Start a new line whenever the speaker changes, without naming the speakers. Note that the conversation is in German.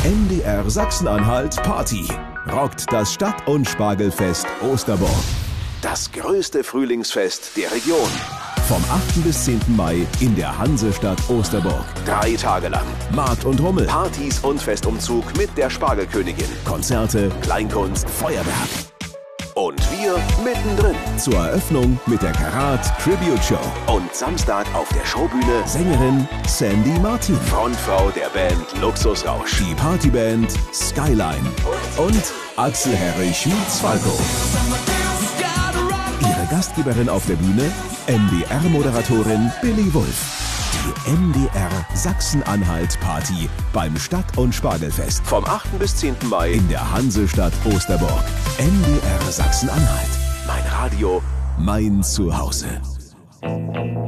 MDR Sachsen-Anhalt Party rockt das Stadt- und Spargelfest Osterburg. Das größte Frühlingsfest der Region. Vom 8. bis 10. Mai in der Hansestadt Osterburg. 3 Tage lang Markt und Rummel, Partys und Festumzug mit der Spargelkönigin. Konzerte, Kleinkunst, Feuerwerk. Und wir mittendrin. Zur Eröffnung mit der Karat Tribute Show. Und Samstag auf der Showbühne Sängerin Sandy Martin. Frontfrau der Band Luxusrausch. Die Partyband Skyline. Und Axel Herrich meets Falco. Ihre Gastgeberin auf der Bühne, MDR-Moderatorin Billy Wulff. Die MDR Sachsen-Anhalt Party beim Stadt- und Spargelfest. Vom 8. bis 10. Mai in der Hansestadt Osterburg. MDR Sachsen-Anhalt. Mein Radio, mein Zuhause.